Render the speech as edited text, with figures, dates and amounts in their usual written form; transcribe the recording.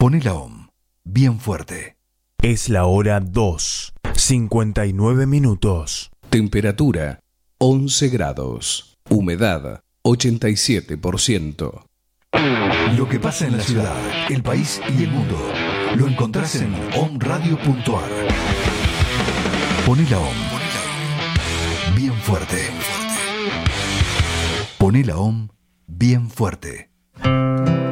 Poné la OM bien fuerte. Es la hora 2:59. Temperatura 11 grados. Humedad 87%. Lo que pasa en la ciudad, el país y el mundo lo encontrás en omradio.ar. Poné la OM bien fuerte. Poné la OM bien fuerte.